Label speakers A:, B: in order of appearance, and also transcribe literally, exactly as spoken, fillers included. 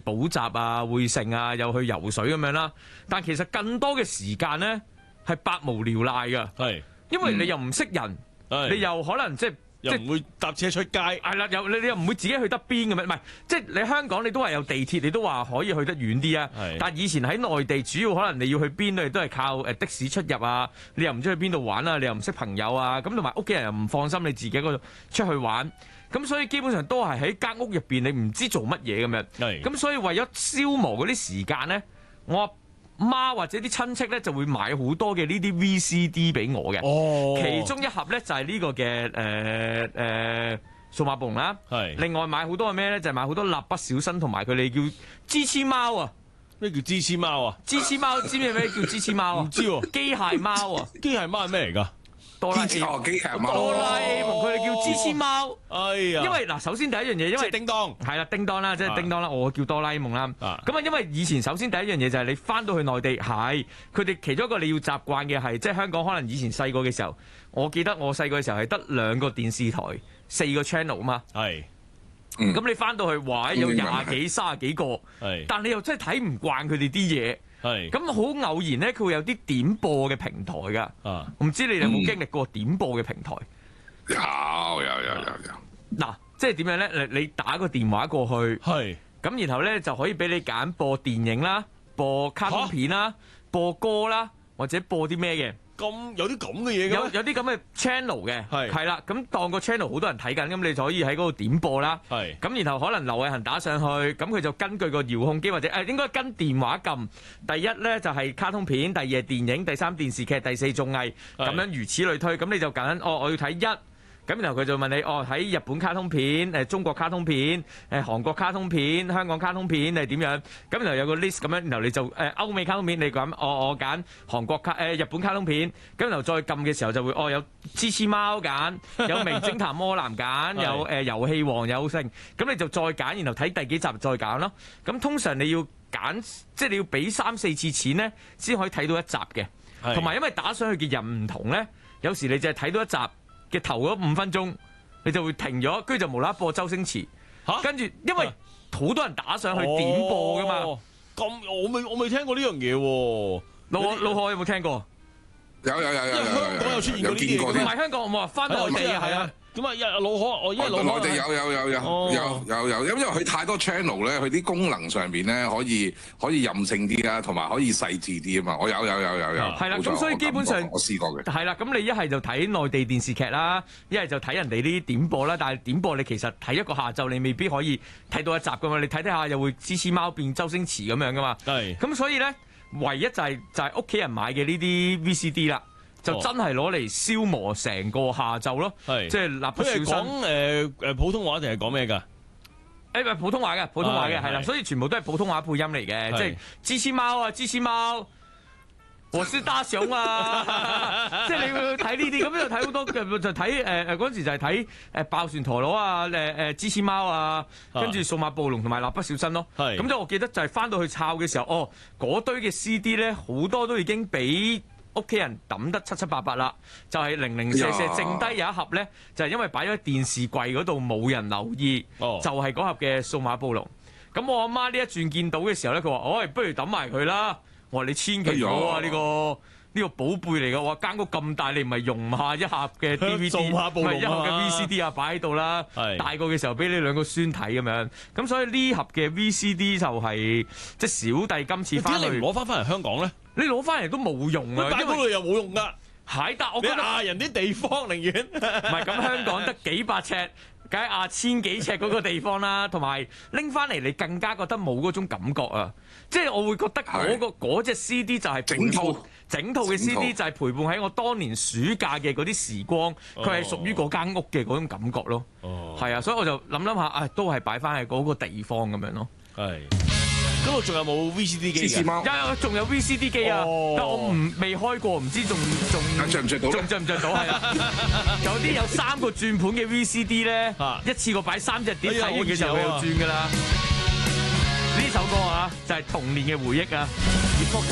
A: 補習啊、會剩啊，又去游水咁樣啦。但其實更多嘅時間咧係百無聊賴㗎，
B: 係
A: 因為你又唔識人，
B: 係
A: 你又可能即係。
B: 又唔會搭車出街，
A: 係啦，又你你又唔會自己去得邊嘅咩？唔係，即係你香港你都話有地鐵，你都話可以去得遠啲啊。但係以前喺內地，主要可能你要去邊，你都係靠誒的士出入啊。你又唔知去邊度玩啊，你又唔識朋友啊。咁同埋屋企人又唔放心你自己嗰度出去玩。咁所以基本上都係喺間屋入邊，你唔知做乜嘢咁樣。係。咁所以為咗消磨嗰啲時間咧，我媽或者啲親戚咧就會買好多嘅呢啲 V C D 俾我嘅，哦、其中一盒咧就係、是、呢個嘅誒誒數碼暴龍啦，係另外買好多係咩咧？就係、是、買好多蠟筆小新同埋佢哋叫支黐貓啊！
B: 咩叫支黐貓啊？支
A: 黐貓知唔知咩叫支黐貓啊？唔知喎、啊，機械貓啊！
B: 機械貓係咩嚟㗎？
A: 哆啦 A 夢，機械貓，哆啦 A 夢佢哋叫支黐貓。哎呀！因為嗱，首先第一樣嘢，因為叮當係啦，叮當啦，即係叮當啦，我叫哆啦 A 夢啦。咁啊，因為以前首先第一樣嘢就係你翻到去內地，係佢哋其中一個你要習慣嘅係，即係香港可能以前細個嘅時候，我記得我細個嘅時候係得兩個電視台，四個 channel 啊嘛。係。咁你翻到去，哇！有廿幾、三十幾個。係。但你又真係睇唔慣佢哋啲嘢。係咁好偶然咧，佢會有啲點播嘅平台噶。啊，唔知你哋有冇經歷過點播嘅平台？
C: 有有有有有。
A: 嗱，即係點樣咧？你你打個電話過去，係咁，然後咧就可以俾你揀播電影啦、播卡通片啦、播歌啦，或者播啲咩嘅。
B: 咁有啲咁嘅嘢嘅，
A: 有有啲咁嘅 channel 嘅，係係啦。咁當個 channel 好多人睇緊，咁你就可以喺嗰度點播啦。係咁，然後可能劉偉恒打上去，咁佢就根據個遙控機或者誒應該跟電話撳。第一咧就係卡通片，第二係電影，第三電視劇，第四綜藝，咁樣如此類推。咁你就揀哦，我要睇一。咁然後佢就問你哦，喺日本卡通片、誒中國卡通片、誒韓國卡通片、香港卡通片係點樣？咁然後有個 list 咁樣，然後你就誒歐美卡通片你揀，哦我揀韓國卡誒日本卡通片，咁然後再撳嘅時候就會哦有黐黐貓揀，有名偵探柯南揀，有誒遊戲王有剩，咁你就再揀，然後睇第幾集再揀咯。咁通常你要揀，即係你要俾三四次錢咧，先可以睇到一集嘅。同埋因為打上去嘅人唔同咧，有時你淨係睇到一集嘅頭嗰五分鐘，你就會停咗，跟住就無啦啦播周星馳，跟住因為好多人打上去點播噶嘛，
B: 咁、哦、我未我未聽過呢樣嘢喎，
A: 老老何有冇聽過？
C: 有有有有，
B: 因為香港有出現過呢啲嘢，
A: 唔係香港，我冇話翻內地啊，係啊。
B: 咁啊，老可我因為
C: 內地有有有有有有有，因為佢太多 channel 咧，佢啲功能上邊咧可以可以任性啲啊，同埋可以細緻啲啊嘛。我有有有有有，
A: 係啦。咁所以基本上
C: 我試過嘅。係
A: 啦，咁你一係就睇內地電視劇啦，一係就睇人哋啲點播啦。但係點播你其實睇一個下晝，你未必可以睇到一集噶嘛。你睇睇下又會黐黐貓變周星馳咁樣噶嘛。係。咁所以咧，唯一就係就係屋企人買嘅呢啲 V C D 啦。就真係攞嚟消磨成個下晝咯，即係蠟筆小新。佢係講誒誒普通話定係講咩㗎？誒唔係普通話嘅，普通話嘅係啦，所以全部都係普通話配音嚟嘅，即係支黐貓啊，支黐貓，我是大雄啊！即係你會睇呢啲，咁就睇好多嘅，就睇誒誒嗰陣時就係睇誒爆旋陀螺啊，誒誒支黐貓啊，跟住數碼暴龍同埋蠟筆小新咯。咁就我記得就係翻到去抄嘅時候，哦嗰堆嘅 C D 咧好多都已經俾屋企人抌得七七八八啦，就係零零舍舍，剩低有一盒咧，就係因為擺咗喺電視櫃嗰度冇人留意，哦、就係嗰盒嘅數碼暴龍。咁我阿媽呢一轉見到嘅時候咧，佢話：，哎，不如抌埋佢啦！我話你千祈唔好啊，呢、呢個呢、呢個寶貝嚟嘅。我話間屋咁大，你唔係用下一盒嘅 D V D，唔係一盒嘅 V C D 啊，擺喺度啦。大個嘅時候俾你兩個孫睇咁樣。咁所以呢盒嘅 V C D 就係、係、即係小弟今次翻去
B: 攞翻翻嚟香港咧。
A: 你攞翻嚟都冇用啊，
B: 擺嗰度又冇用噶。係，但我覺得亞人啲地方寧願唔
A: 係咁，香港得幾百尺，梗係亞千幾尺嗰個地方啦。同埋拎翻嚟，你更加覺得冇嗰種感覺啊！即係我會覺得嗰、嗰個嗰隻 C D 就係整套整套嘅 C D 就係陪伴喺我當年暑假嘅嗰啲時光，佢係屬於嗰間屋嘅嗰種感覺咯。哦，係啊，所以我就諗諗下，啊，都係擺翻喺嗰個地方咁樣咯。係。
B: 嗰度仲有冇 V C D 機㗎？
A: 有有，仲有 V C D 機啊！哦、但我唔未開過，唔知仲仲
C: 着唔着到？
A: 仲着唔着到？係啦，有啲有三個轉盤嘅 V C D 咧，一次過擺三隻碟睇完嘅時候佢就轉㗎啦。呢首歌啊，就係童年嘅回憶啊！